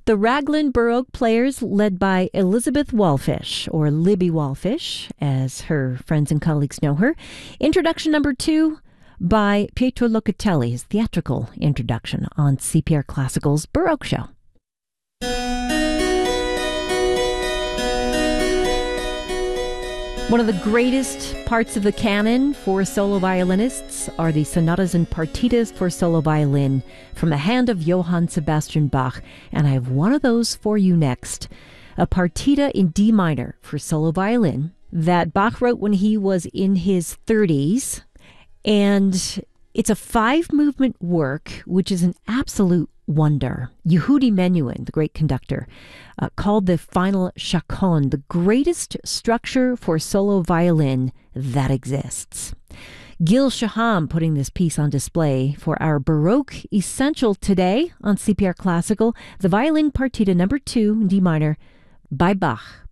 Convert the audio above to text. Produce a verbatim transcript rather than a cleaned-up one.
The Raglan Baroque Players, led by Elizabeth Wallfish, or Libby Wallfish, as her friends and colleagues know her. Introduction number two by Pietro Locatelli, his theatrical introduction on C P R Classical's Baroque Show. One of the greatest parts of the canon for solo violinists are the sonatas and partitas for solo violin from the hand of Johann Sebastian Bach, and I have one of those for you next. A partita in D minor for solo violin that Bach wrote when he was in his thirties, and it's a five-movement work, which is an absolute wonder. Yehudi Menuhin, the great conductor, uh, called the final Chaconne the greatest structure for solo violin that exists. Gil Shaham putting this piece on display for our Baroque Essential today on C P R Classical, the violin partita number two in D minor by Bach.